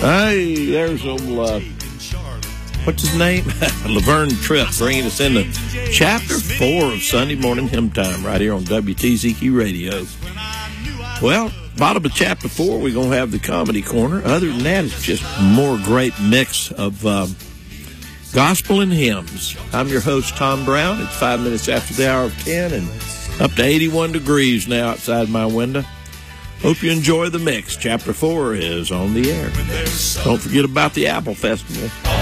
Hey, there's old, what's his name? Laverne Tripp bringing us into Chapter 4 of Sunday Morning Hymn Time right here on WTZQ Radio. Well, bottom of Chapter 4, we're going to have the Comedy Corner. Other than that, it's just more great mix of gospel and hymns. I'm your host, Tom Brown. It's 5 minutes after the hour of 10 and up to 81 degrees now outside my window. Hope you enjoy the mix. Chapter 4 is on the air. Don't forget about the Apple Festival.